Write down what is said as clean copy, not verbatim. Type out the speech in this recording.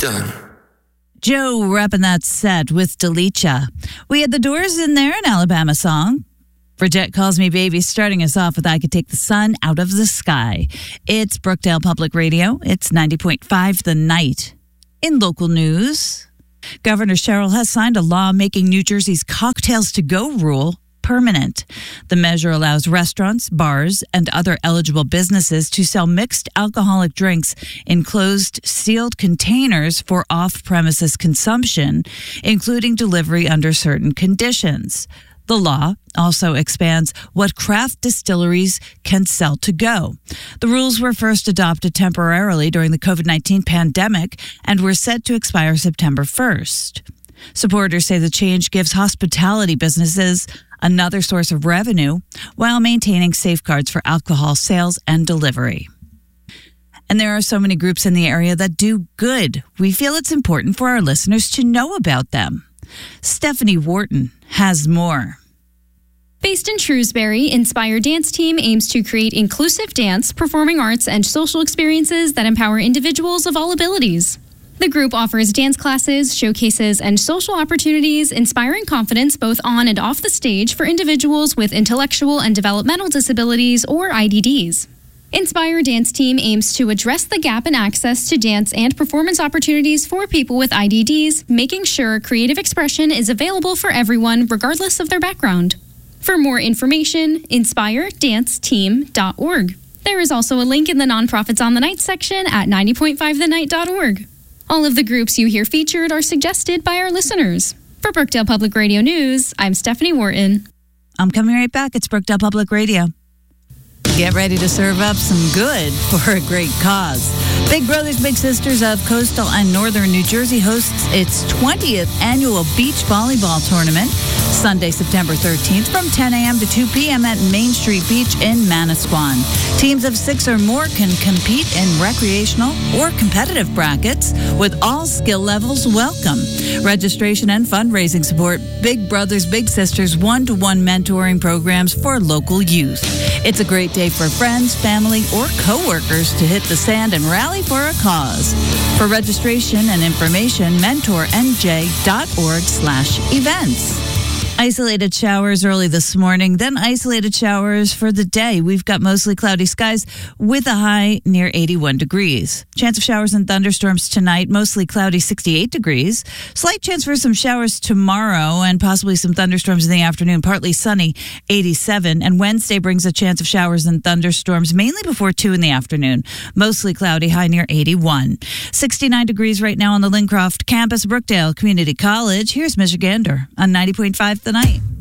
Done. Joe repping that set with Delicia. We had the Doors in there, an Alabama song. Bridget Calls Me Baby, starting us off with I Could Take the Sun Out of the Sky. It's Brookdale Public Radio. It's 90.5 The Night. In local news, Governor Sherrill has signed a law making New Jersey's cocktails to go rule permanent. The measure allows restaurants, bars, and other eligible businesses to sell mixed alcoholic drinks in closed, sealed containers for off-premises consumption, including delivery under certain conditions. The law also expands what craft distilleries can sell to go. The rules were first adopted temporarily during the COVID-19 pandemic and were set to expire September 1st. Supporters say the change gives hospitality businesses another source of revenue while maintaining safeguards for alcohol sales and delivery. And there are so many groups in the area that do good. We feel it's important for our listeners to know about them. Stephanie Wharton has more. Based in Shrewsbury, Inspire Dance Team aims to create inclusive dance, performing arts, and social experiences that empower individuals of all abilities. The group offers dance classes, showcases, and social opportunities, inspiring confidence both on and off the stage for individuals with intellectual and developmental disabilities or IDDs. Inspire Dance Team aims to address the gap in access to dance and performance opportunities for people with IDDs, making sure creative expression is available for everyone regardless of their background. For more information, inspiredanceteam.org. There is also a link in the Nonprofits on the Night section at 90.5thenight.org. All of the groups you hear featured are suggested by our listeners. For Brookdale Public Radio News, I'm Stephanie Wharton. I'm coming right back. It's Brookdale Public Radio. Get ready to serve up some good for a great cause. Big Brothers Big Sisters of Coastal and Northern New Jersey hosts its 20th annual beach volleyball tournament Sunday, September 13th from 10 a.m. to 2 p.m. at Main Street Beach in Manasquan. Teams of 6 or more can compete in recreational or competitive brackets with all skill levels welcome. Registration and fundraising support Big Brothers Big Sisters one-to-one mentoring programs for local youth. It's a great day for friends, family, or coworkers to hit the sand and rally for a cause. For registration and information, mentornj.org/events. Isolated showers early this morning, then isolated showers for the day. We've got mostly cloudy skies with a high near 81 degrees. Chance of showers and thunderstorms tonight, mostly cloudy, 68 degrees. Slight chance for some showers tomorrow and possibly some thunderstorms in the afternoon, partly sunny, 87. And Wednesday brings a chance of showers and thunderstorms, mainly before 2 in the afternoon. Mostly cloudy, high near 81. 69 degrees right now on the Lincroft campus, Brookdale Community College. Here's Michigander on 90.5 The Night.